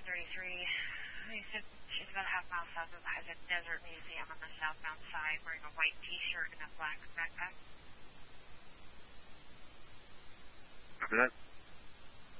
He said she's about a half mile south of the Highland Desert Museum on the southbound side, wearing a white t-shirt and a black backpack. Copy that.